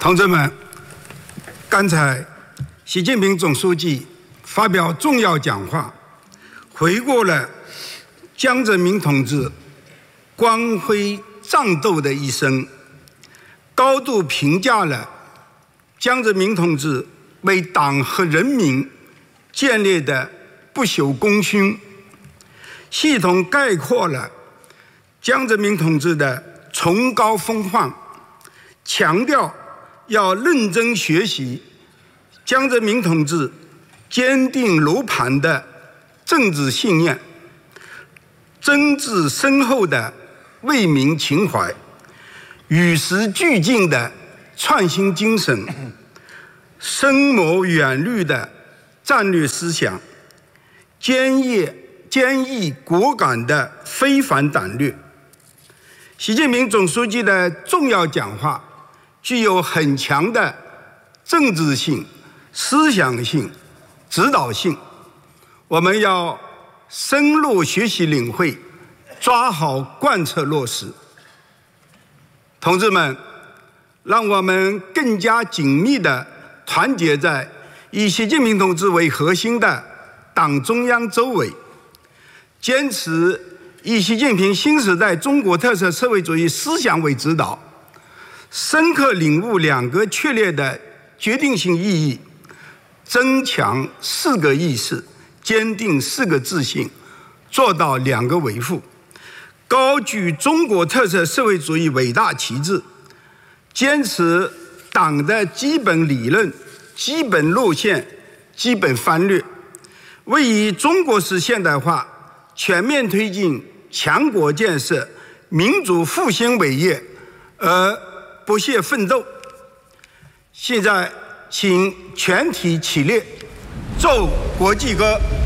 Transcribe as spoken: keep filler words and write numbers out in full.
同志们，刚才习近平总书记发表重要讲话，回顾了江泽民同志光辉战斗的一生，高度评价了江泽民同志为党和人民建立的不朽功勋，系统概括了江泽民同志的崇高风范，强调要认真学习江泽民同志坚定如磐的政治信念、真挚深厚的为民情怀、与时俱进的创新精神、深谋远虑的战略思想、坚毅坚毅果敢的非凡胆略。习近平总书记的重要讲话具有很强的政治性、思想性、指导性，我们要深入学习领会，抓好贯彻落实。同志们，让我们更加紧密地团结在以习近平同志为核心的党中央周围，坚持以习近平新时代中国特色社会主义思想为指导，深刻领悟两个确立的决定性意义，增强四个意识，坚定四个自信，做到两个维护，高举中国特色社会主义伟大旗帜，坚持党的基本理论、基本路线、基本方略，为以中国式现代化全面推进强国建设、民主复兴伟业而不懈奋斗。现在，请全体起立，奏国际歌。